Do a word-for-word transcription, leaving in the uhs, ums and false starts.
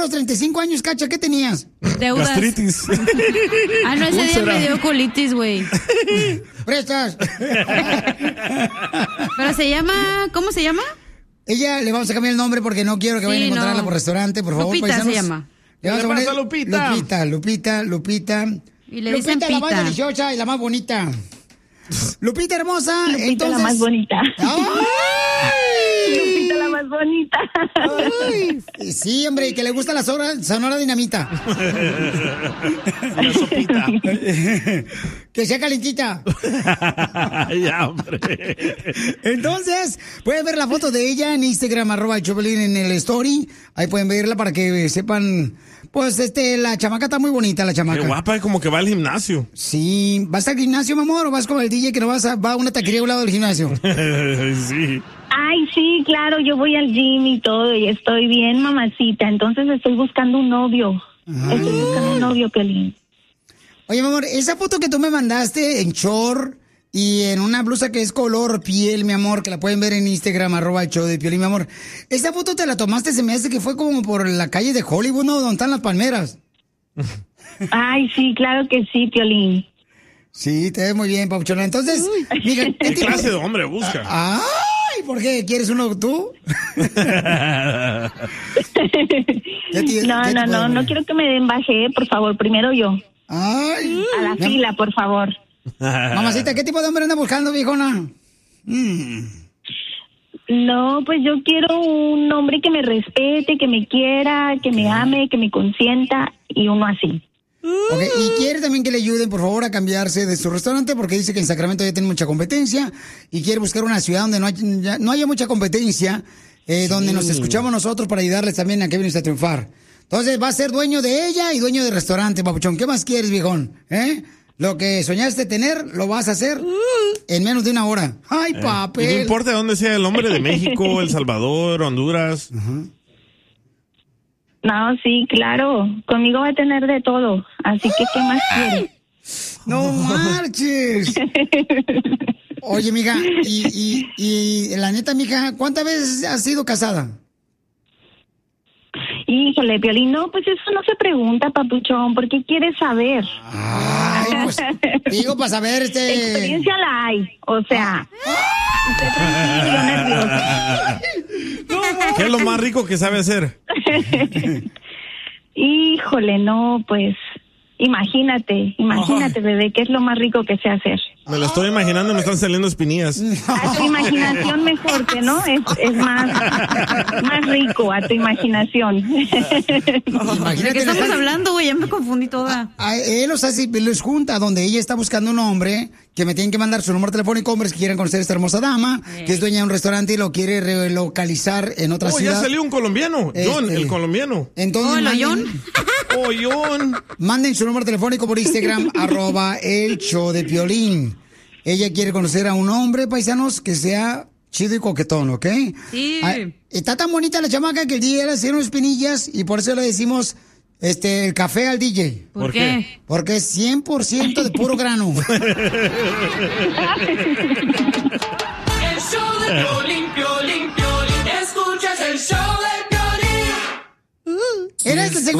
los treinta y cinco años, Cacha, ¿qué tenías? Deudas. Gastritis. Ah, no, ese día Úlcera. me dio colitis, güey. Prestas. Pero se llama, ¿cómo se llama? Ella, le vamos a cambiar el nombre porque no quiero que Sí, vayan a encontrarla no. por restaurante, por favor, Lupita paisanos. se llama. Le vamos ¿Qué a le poner pasa, Lupita? Lupita, Lupita, Lupita. Y le dicen Lupita, la más Pita. deliciosa y la más bonita. Lupita hermosa, Lupita entonces... la más bonita. ¡Ay! Lupita la más bonita. Ay, sí, hombre, y que le gusta la sonora, sonora dinamita. La sopita. Que sea calentita. Ya, hombre. Entonces, pueden ver la foto de ella en Instagram, arroba el Choplin en el story. Ahí pueden verla para que sepan. Pues, este, la chamaca está muy bonita, la chamaca. Qué guapa, como que va al gimnasio. Sí. ¿Vas al gimnasio, mi amor, o vas con el D J que no vas a, va a una taquería a un lado del gimnasio? Sí. Ay, sí, claro, yo voy al gym y todo y estoy bien, mamacita. Entonces estoy buscando un novio. Ah. Estoy buscando un novio, Piolín. Oye, mi amor, esa foto que tú me mandaste en short y en una blusa que es color piel, mi amor, que la pueden ver en Instagram, arroba el show de Piolín, mi amor. Esa foto te la tomaste, se me hace que fue como por la calle de Hollywood, ¿no? Donde están las palmeras. Ay, sí, claro que sí, Piolín. Sí, te ves muy bien, Pauchona. Entonces, mira, ¿qué ¿Qué tipo clase de hombre busca? ¡Ay! ¿Por qué? ¿Quieres uno tú? ¿Qué ti- No, qué no, tipo de no, hombre? no quiero que me den baje, por favor, primero yo. ¡Ay! A la Mi am- fila, por favor. Mamacita, ¿qué tipo de hombre anda buscando, viejona? Mm. No, pues yo quiero un hombre que me respete, que me quiera, que me ame, que me consienta y uno así. Ok, y quiere también que le ayuden, por favor, a cambiarse de su restaurante porque dice que en Sacramento ya tiene mucha competencia y quiere buscar una ciudad donde no haya, no haya mucha competencia, eh, donde nos escuchamos nosotros para ayudarles también a que vienes a triunfar. Entonces va a ser dueño de ella y dueño de restaurante, papuchón. ¿Qué más quieres, viejón? ¿Eh? Lo que soñaste tener, lo vas a hacer en menos de una hora. ¡Ay, Y papel! no importa dónde sea el hombre, de México, El Salvador, Honduras. No, sí, claro. Conmigo va a tener de todo. Así que, ¿qué más quiere? ¡No marches! Oye, mija, y, y, y la neta, mija, ¿cuántas veces has sido casada? Híjole, Piolín, no, pues eso no se pregunta, papuchón. ¿Por qué quieres saber? Ay, pues, digo, para saber, este... Experiencia la hay. O sea, usted tranquilo, nervioso. ¿Qué es lo más rico que sabe hacer? Híjole, no, pues, imagínate, imagínate, bebé, ¿qué es lo más rico que sé hacer? Me lo estoy imaginando y me están saliendo espinillas. A tu imaginación mejor, que no, es, es más, más rico a tu imaginación. ¿De qué Imagínate, estamos le está- hablando, güey? Ya me confundí toda. a él los hace, los junta donde ella está buscando un hombre que me tienen que mandar su número telefónico, hombres que quieran conocer a esta hermosa dama, que es dueña de un restaurante y lo quiere relocalizar en otra Oh, ciudad. ya salió un colombiano. John, Este. el colombiano. Entonces, Oh, ¿el manden, Ollón? Oh, John. manden su número telefónico por Instagram, arroba el show de Piolín. Ella quiere conocer a un hombre, paisanos, que sea chido y coquetón, ¿ok? Sí. Ah, está tan bonita la chamaca que el D J le hacía unas espinillas y por eso le decimos este el café al D J. ¿Por, ¿Por qué? qué? Porque es cien por ciento de puro grano. El show de Piolín, Piolín, Piolín. Escuchas el show de Piolín. En este segmento